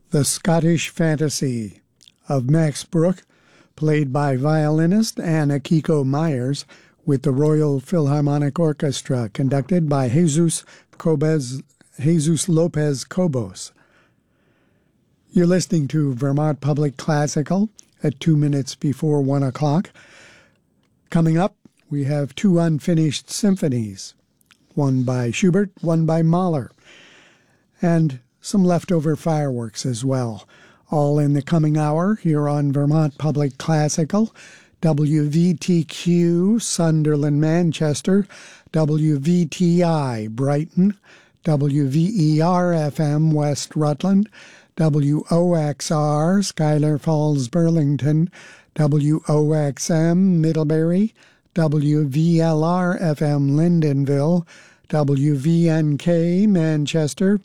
The Scottish Fantasy of Max Bruch, played by violinist Anna Kiko Myers with the Royal Philharmonic Orchestra, conducted by Jesus Lopez Cobos. You're listening to Vermont Public Classical at 2 minutes before 1 o'clock. Coming up, we have two unfinished symphonies, one by Schubert, one by Mahler, and some leftover fireworks as well, all in the coming hour here on Vermont Public Classical, WVTQ Sunderland, Manchester, WVTI Brighton, WVER-FM West Rutland, WOXR Schuyler Falls, Burlington, WOXM Middlebury, WVLR-FM Lyndonville, WVNK Manchester,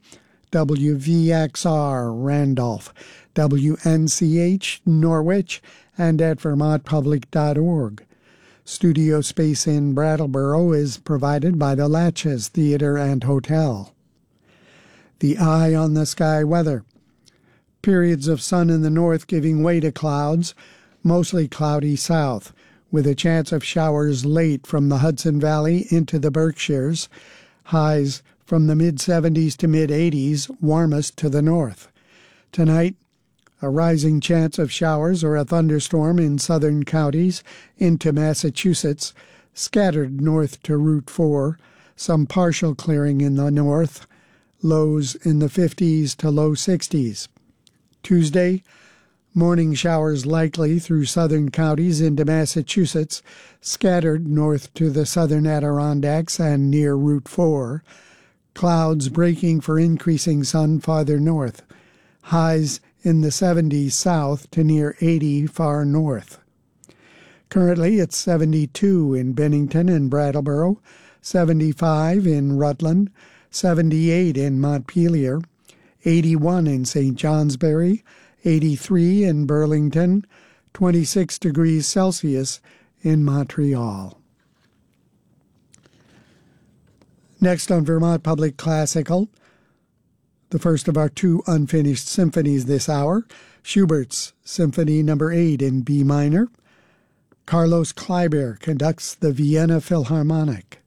WVXR Randolph, WNCH Norwich, and at vermontpublic.org. Studio space in Brattleboro is provided by the Latches Theatre and Hotel. The eye on the sky weather. Periods of sun in the north giving way to clouds, mostly cloudy south, with a chance of showers late from the Hudson Valley into the Berkshires. Highs from the mid-70s to mid-80s, warmest to the north. Tonight, a rising chance of showers or a thunderstorm in southern counties into Massachusetts, scattered north to Route 4, some partial clearing in the north, lows in the 50s to low 60s. Tuesday, morning showers likely through southern counties into Massachusetts, scattered north to the southern Adirondacks and near Route 4. Clouds breaking for increasing sun farther north. Highs in the 70s south to near 80 far north. Currently it's 72 in Bennington and Brattleboro, 75 in Rutland, 78 in Montpelier, 81 in St. Johnsbury, 83 in Burlington, 26 degrees Celsius in Montreal. Next on Vermont Public Classical, the first of our two unfinished symphonies this hour, Schubert's Symphony No. 8 in B minor. Carlos Kleiber conducts the Vienna Philharmonic.